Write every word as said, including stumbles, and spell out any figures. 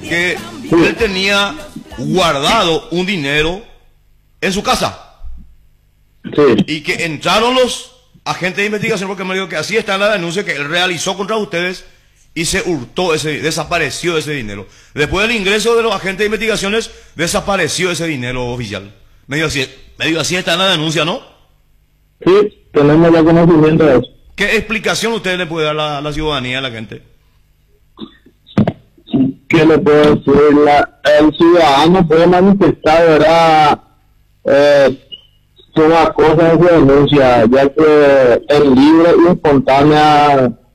que Sí. él tenía guardado un dinero en su casa Sí. y que entraron los agentes de investigación, porque me dijo que así está en la denuncia que él realizó contra ustedes y se hurtó ese, desapareció ese dinero. Después del ingreso de los agentes de investigaciones, desapareció ese dinero oficial. Medio así, medio así está en la denuncia, ¿no? Sí, tenemos ya conocimiento de eso. ¿Qué explicación usted le puede dar a la, a la ciudadanía, a la gente? ¿Qué le puedo decir? La, el ciudadano puede manifestar, ¿verdad? Eh, todas cosas de su denuncia, ya que es libre y espontánea